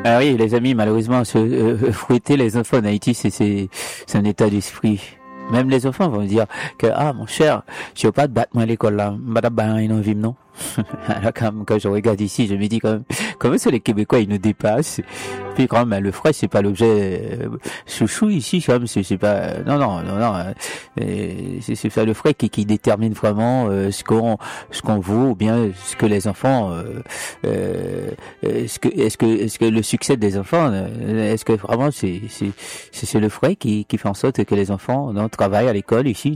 Ah oui, les amis, malheureusement, fouetter les enfants en Haïti, c'est un état d'esprit. Même les enfants vont dire que, ah, mon cher, je veux pas te battre moi à l'école là, madame, bah, ils n'ont vu, non? Alors, quand je regarde ici, je me dis comment c'est les Québécois, ils nous dépassent. Puis quand même, le frais, c'est pas l'objet chouchou ici, comme c'est pas, non, c'est pas le frais qui détermine vraiment ce qu'on vaut, ou bien ce que les enfants, est-ce que le succès des enfants, est-ce que vraiment c'est le frais qui fait en sorte que les enfants travaillent à l'école ici?